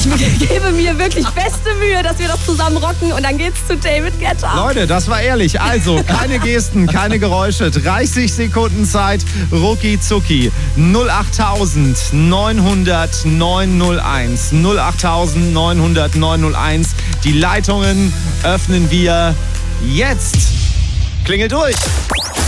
gebe mir wirklich beste Mühe, dass wir das zusammen rocken und dann geht's zu David Guetta. Leute, das war ehrlich. Also, keine Gesten, keine Geräusche. 30 Sekunden Zeit, rucki zucki. 08000 900 901. 08000 900 901. Die Leitungen öffnen wir jetzt. Klingelt durch.